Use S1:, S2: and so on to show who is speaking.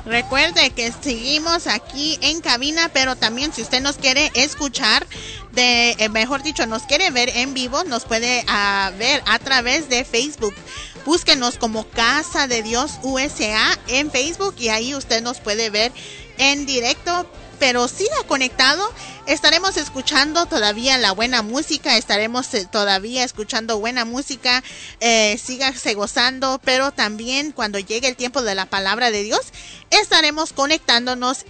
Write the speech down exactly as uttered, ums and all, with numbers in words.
S1: Recuerde que seguimos aquí en cabina, pero también si usted nos quiere escuchar, de, eh, mejor dicho, nos quiere ver en vivo, nos puede uh, ver a través de Facebook. Búsquenos como Casa de Dios U S A en Facebook y ahí usted nos puede ver en directo. Pero siga conectado, estaremos escuchando todavía la buena música, estaremos eh, todavía escuchando buena música, eh, sígase gozando, pero también cuando llegue el tiempo de la palabra de Dios, estaremos conectándonos